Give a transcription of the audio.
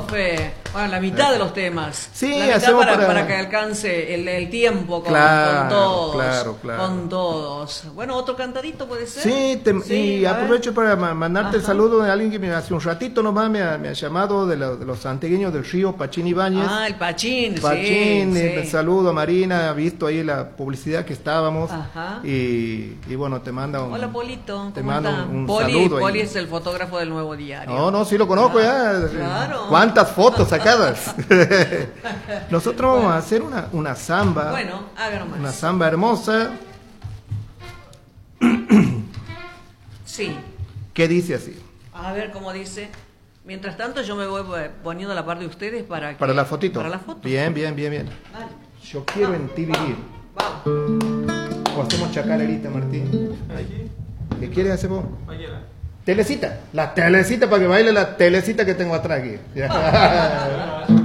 profe. Bueno, la mitad de los temas. Sí, la mitad hacemos para que alcance el tiempo con todos. Claro. Con todos. Bueno, otro cantadito puede ser. Sí, y aprovecho para mandarte el Ajá. saludo de alguien que hace un ratito nomás me ha llamado de los santiagueños del río, Pachín Ibáñez. Ah, el Pachín, Pachín, sí. el saludo a Marina, ha visto ahí la publicidad que estábamos. Ajá. Y bueno, te manda un... Hola, Polito. Te ¿Cómo mando está? un Poli, saludo ahí. Poli es el fotógrafo del Nuevo Diario. No, sí lo conozco ya. Claro. ¿Cuántas fotos sacadas? Nosotros vamos a hacer una samba. Bueno, haga nomás. Una samba hermosa Sí. que dice así. A ver cómo dice. Mientras tanto, yo me voy poniendo la parte de ustedes para Para la fotito. Para la foto. Bien. Vale. Yo quiero en ti vivir. Vamos. O hacemos chacalerita, Martín. Aquí, ¿Qué quieres hacer vos? mañana. Telecita. La telecita para que baile la telecita que tengo atrás aquí.